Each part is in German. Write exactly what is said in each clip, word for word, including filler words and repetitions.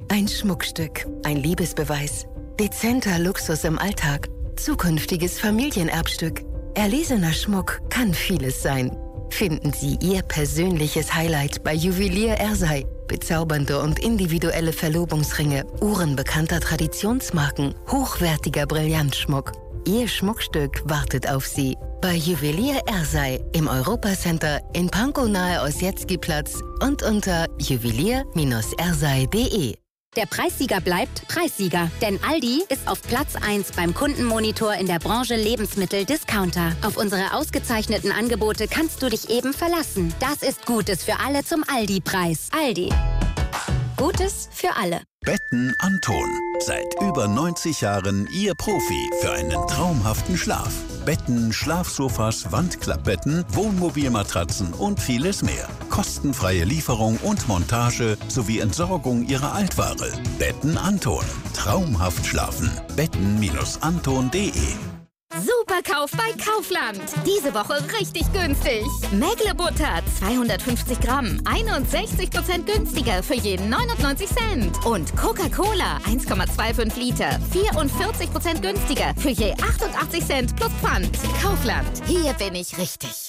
Ein Schmuckstück, ein Liebesbeweis, dezenter Luxus im Alltag, zukünftiges Familienerbstück. Erlesener Schmuck kann vieles sein. Finden Sie Ihr persönliches Highlight bei Juwelier Ersey. Bezaubernde und individuelle Verlobungsringe, Uhren bekannter Traditionsmarken, hochwertiger Brillantschmuck. Ihr Schmuckstück wartet auf Sie. Bei Juwelier Ersey im Europacenter in Pankow nahe Ossietzky-Platz und unter juwelier Bindestrich ersey punkt de. Der Preissieger bleibt Preissieger, denn Aldi ist auf Platz eins beim Kundenmonitor in der Branche Lebensmittel-Discounter. Auf unsere ausgezeichneten Angebote kannst du dich eben verlassen. Das ist Gutes für alle zum Aldi-Preis. Aldi. Gutes für alle. Betten Anton. Seit über neunzig Jahren Ihr Profi für einen traumhaften Schlaf. Betten, Schlafsofas, Wandklappbetten, Wohnmobilmatratzen und vieles mehr. Kostenfreie Lieferung und Montage sowie Entsorgung Ihrer Altware. Betten Anton. Traumhaft schlafen. Betten Anton punkt de. Superkauf bei Kaufland. Diese Woche richtig günstig. Mägle-Butter zweihundertfünfzig Gramm, einundsechzig Prozent günstiger für jeden neunundneunzig Cent. Und Coca-Cola eins Komma fünfundzwanzig Liter, vierundvierzig Prozent günstiger für je achtundachtzig Cent plus Pfand. Kaufland, hier bin ich richtig.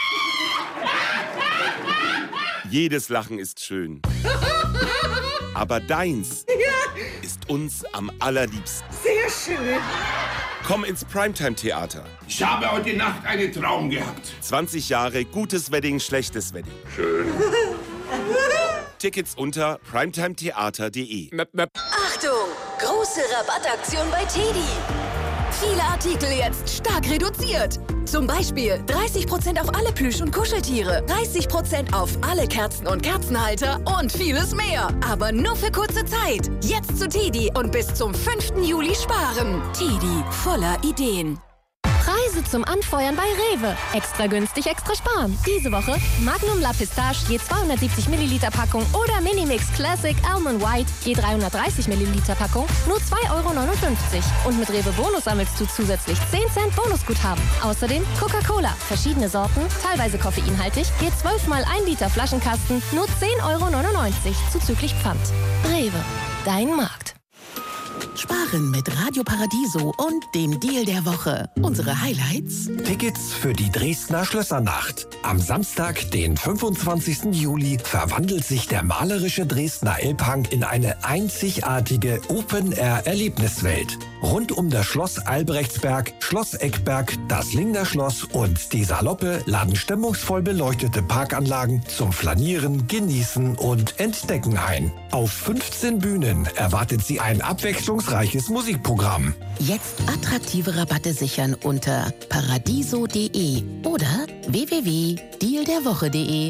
Jedes Lachen ist schön. Aber deins ist uns am allerliebsten. Sehr schön. Komm ins Primetime-Theater. Ich habe heute Nacht einen Traum gehabt. zwanzig Jahre gutes Wedding, schlechtes Wedding. Schön. Tickets unter primetimetheater punkt de. Achtung! Große Rabattaktion bei Teddy. Viele Artikel jetzt stark reduziert. Zum Beispiel dreißig Prozent auf alle Plüsch- und Kuscheltiere, dreißig Prozent auf alle Kerzen und Kerzenhalter und vieles mehr. Aber nur für kurze Zeit. Jetzt zu Teddy und bis zum fünften Juli sparen. Teddy, voller Ideen. Preise zum Anfeuern bei Rewe. Extra günstig, extra sparen. Diese Woche Magnum La Pistache je zweihundertsiebzig Milliliter Packung oder Minimix Classic Almond White je dreihundertdreißig Milliliter Packung nur zwei Euro neunundfünfzig. Und mit Rewe Bonus sammelst du zusätzlich zehn Cent Bonusguthaben. Außerdem Coca-Cola, verschiedene Sorten, teilweise koffeinhaltig, je zwölf mal ein Liter Flaschenkasten nur zehn Euro neunundneunzig zuzüglich Pfand. Rewe, dein Markt. Sparen mit Radio Paradiso und dem Deal der Woche. Unsere Highlights: Tickets für die Dresdner Schlössernacht. Am Samstag, den fünfundzwanzigsten Juli, verwandelt sich der malerische Dresdner Elbhang in eine einzigartige Open-Air-Erlebniswelt. Rund um das Schloss Albrechtsberg, Schloss Eckberg, das Lingner Schloss und die Saloppe laden stimmungsvoll beleuchtete Parkanlagen zum Flanieren, Genießen und Entdecken ein. Auf fünfzehn Bühnen erwartet Sie ein abwechslungsreiches Musikprogramm. Jetzt attraktive Rabatte sichern unter paradiso punkt de oder w w w punkt deal der woche punkt de.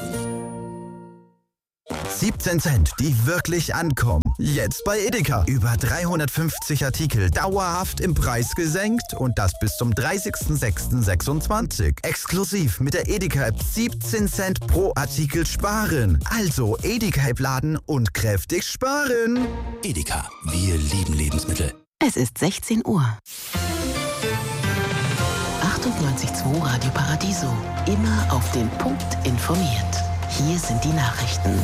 siebzehn Cent, die wirklich ankommen. Jetzt bei Edeka. Über dreihundertfünfzig Artikel dauerhaft im Preis gesenkt und das bis zum dreißigsten sechsten sechsundzwanzig. Exklusiv mit der Edeka-App siebzehn Cent pro Artikel sparen. Also Edeka-App laden und kräftig sparen. Edeka, wir lieben Lebensmittel. Es ist sechzehn Uhr. achtundneunzig Komma zwei Radio Paradiso. Immer auf den Punkt informiert. Hier sind die Nachrichten.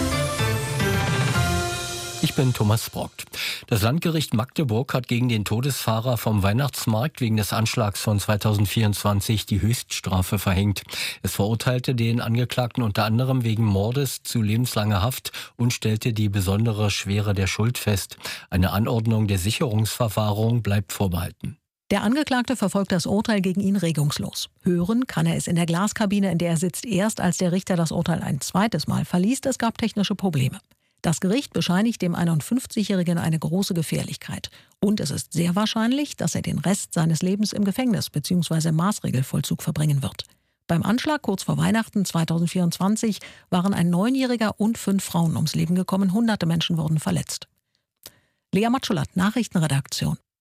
Ich bin Thomas Brockt. Das Landgericht Magdeburg hat gegen den Todesfahrer vom Weihnachtsmarkt wegen des Anschlags von zweitausendvierundzwanzig die Höchststrafe verhängt. Es verurteilte den Angeklagten unter anderem wegen Mordes zu lebenslanger Haft und stellte die besondere Schwere der Schuld fest. Eine Anordnung der Sicherungsverwahrung bleibt vorbehalten. Der Angeklagte verfolgt das Urteil gegen ihn regungslos. Hören kann er es in der Glaskabine, in der er sitzt, erst als der Richter das Urteil ein zweites Mal verliest. Es gab technische Probleme. Das Gericht bescheinigt dem einundfünfzigjährigen eine große Gefährlichkeit. Und es ist sehr wahrscheinlich, dass er den Rest seines Lebens im Gefängnis bzw. Maßregelvollzug verbringen wird. Beim Anschlag kurz vor Weihnachten zweitausendvierundzwanzig waren ein Neunjähriger und fünf Frauen ums Leben gekommen. Hunderte Menschen wurden verletzt. Lea Matschulat, Nachrichtenredaktion.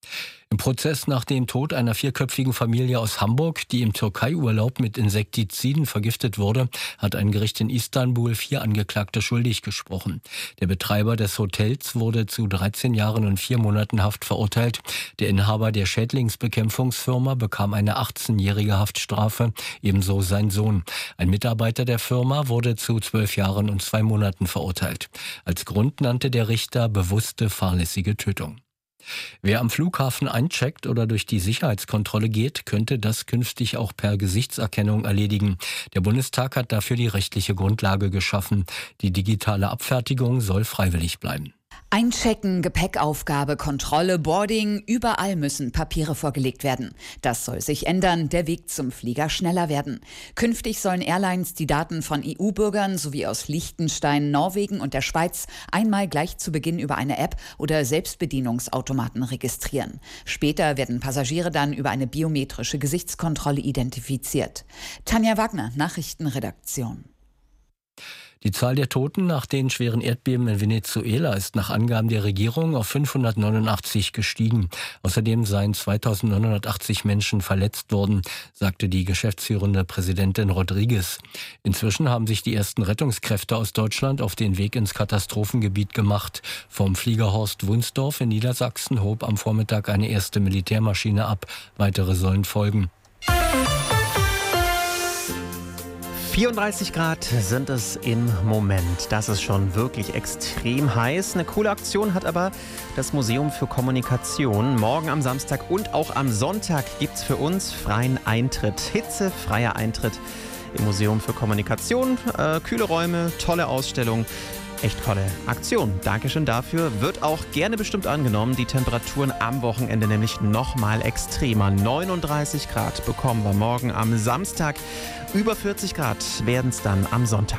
Im Prozess nach dem Tod einer vierköpfigen Familie aus Hamburg, die im Türkei-Urlaub mit Insektiziden vergiftet wurde, hat ein Gericht in Istanbul vier Angeklagte schuldig gesprochen. Der Betreiber des Hotels wurde zu dreizehn Jahren und vier Monaten Haft verurteilt. Der Inhaber der Schädlingsbekämpfungsfirma bekam eine achtzehnjährige Haftstrafe, ebenso sein Sohn. Ein Mitarbeiter der Firma wurde zu zwölf Jahren und zwei Monaten verurteilt. Als Grund nannte der Richter bewusste fahrlässige Tötung. Wer am Flughafen eincheckt oder durch die Sicherheitskontrolle geht, könnte das künftig auch per Gesichtserkennung erledigen. Der Bundestag hat dafür die rechtliche Grundlage geschaffen. Die digitale Abfertigung soll freiwillig bleiben. Einchecken, Gepäckaufgabe, Kontrolle, Boarding, überall müssen Papiere vorgelegt werden. Das soll sich ändern, der Weg zum Flieger schneller werden. Künftig sollen Airlines die Daten von E U-Bürgern sowie aus Liechtenstein, Norwegen und der Schweiz einmal gleich zu Beginn über eine App oder Selbstbedienungsautomaten registrieren. Später werden Passagiere dann über eine biometrische Gesichtskontrolle identifiziert. Tanja Wagner, Nachrichtenredaktion. Die Zahl der Toten nach den schweren Erdbeben in Venezuela ist nach Angaben der Regierung auf fünfhundertneunundachtzig gestiegen. Außerdem seien zweitausendneunhundertachtzig Menschen verletzt worden, sagte die geschäftsführende Präsidentin Rodriguez. Inzwischen haben sich die ersten Rettungskräfte aus Deutschland auf den Weg ins Katastrophengebiet gemacht. Vom Flieger Horst Wunsdorf in Niedersachsen hob am Vormittag eine erste Militärmaschine ab. Weitere sollen folgen. vierunddreißig Grad sind es im Moment. Das ist schon wirklich extrem heiß. Eine coole Aktion hat aber das Museum für Kommunikation. Morgen am Samstag und auch am Sonntag gibt es für uns freien Eintritt. Hitzefreier Eintritt im Museum für Kommunikation. Äh, kühle Räume, tolle Ausstellung. Echt tolle Aktion. Dankeschön dafür. Wird auch gerne bestimmt angenommen. Die Temperaturen am Wochenende nämlich noch mal extremer. neununddreißig Grad bekommen wir morgen am Samstag. Über vierzig Grad werden es dann am Sonntag.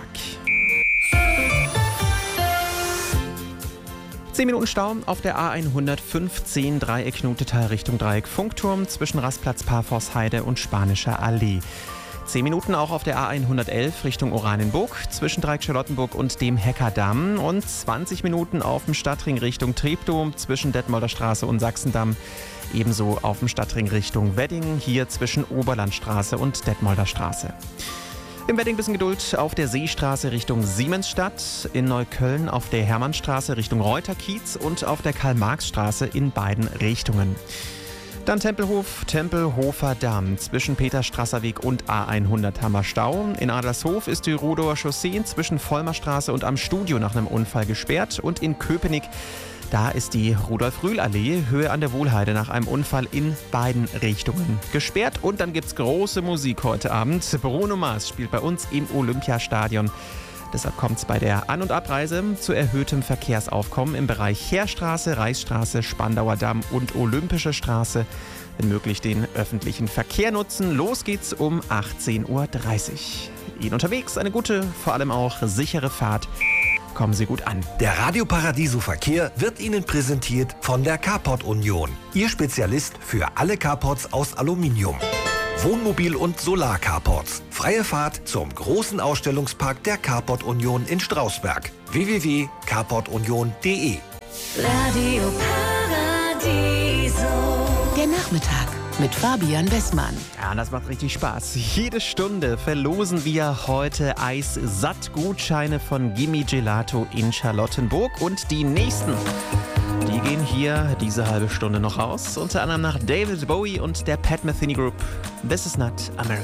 zehn Minuten Stau auf der A hundertfünfzehn Dreieck Knutetal Richtung Dreieck Funkturm zwischen Rastplatz Parforshheide und Spanischer Allee. zehn Minuten auch auf der A hundertelf Richtung Oranienburg zwischen Dreieck Charlottenburg und dem Heckerdamm und zwanzig Minuten auf dem Stadtring Richtung Treptow zwischen Detmolder Straße und Sachsendamm. Ebenso auf dem Stadtring Richtung Wedding, hier zwischen Oberlandstraße und Detmolder Straße. Im Wedding ein bisschen Geduld auf der Seestraße Richtung Siemensstadt, in Neukölln auf der Hermannstraße Richtung Reuterkiez und auf der Karl-Marx-Straße in beiden Richtungen. Dann Tempelhof, Tempelhofer Damm zwischen Peterstrasser Weg und A hundert haben wir Stau. In Adlershof ist die Rudower Chaussee zwischen Vollmerstraße und am Studio nach einem Unfall gesperrt. Und in Köpenick, da ist die Rudolf-Rühl-Allee, Höhe an der Wohlheide, nach einem Unfall in beiden Richtungen gesperrt. Und dann gibt's große Musik heute Abend. Bruno Mars spielt bei uns im Olympiastadion. Deshalb kommt es bei der An- und Abreise zu erhöhtem Verkehrsaufkommen im Bereich Heerstraße, Reichsstraße, Spandauer Damm und Olympische Straße. Wenn möglich den öffentlichen Verkehr nutzen. Los geht's um achtzehn Uhr dreißig. Ihnen unterwegs eine gute, vor allem auch sichere Fahrt. Kommen Sie gut an. Der Radio Paradiso Verkehr wird Ihnen präsentiert von der Carport Union. Ihr Spezialist für alle Carports aus Aluminium. Wohnmobil- und Solar-Carports. Freie Fahrt zum großen Ausstellungspark der Carport Union in Strausberg. w w w punkt carport union punkt d e Radio Paradiso. Der Nachmittag mit Fabian Westmann. Ja, das macht richtig Spaß. Jede Stunde verlosen wir heute Eis-Satt-Gutscheine von Gimme Gelato in Charlottenburg. Und die nächsten, die gehen hier diese halbe Stunde noch raus. Unter anderem nach David Bowie und der Pat Metheny Group. This is not America.